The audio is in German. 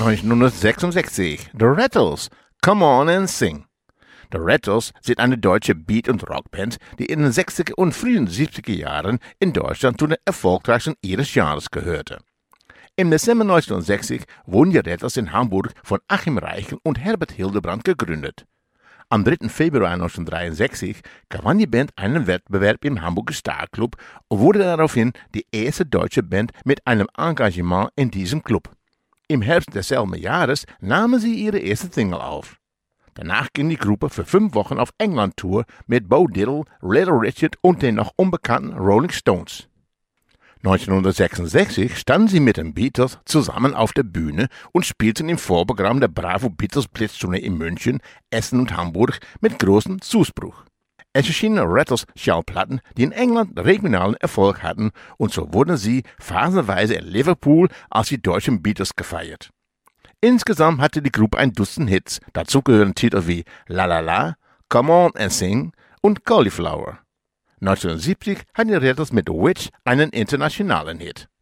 1966, The Rattles, Come On and Sing. The Rattles sind eine deutsche Beat- und Rockband, die in den 60er und frühen 70er Jahren in Deutschland zu den erfolgreichsten ihres Jahres gehörte. Im Dezember 1960 wurden die Rattles in Hamburg von Achim Reichel und Herbert Hildebrand gegründet. Am 3. Februar 1963 gewann die Band einen Wettbewerb im Hamburger Starclub und wurde daraufhin die erste deutsche Band mit einem Engagement in diesem Club. Im Herbst desselben Jahres nahmen sie ihre erste Single auf. Danach ging die Gruppe für 5 Wochen auf England-Tour mit Bo Diddley, Little Richard und den noch unbekannten Rolling Stones. 1966 standen sie mit den Beatles zusammen auf der Bühne und spielten im Vorprogramm der Bravo Beatles Blitztournee in München, Essen und Hamburg mit großem Zuspruch. Es erschienen Rattles Schallplatten, die in England regionalen Erfolg hatten, und so wurden sie phasenweise in Liverpool als die deutschen Beatles gefeiert. Insgesamt hatte die Gruppe ein Dutzend Hits, dazu gehören Titel wie La La La, Come On and Sing und Cauliflower. 1970 hatten die Rattles mit Witch einen internationalen Hit.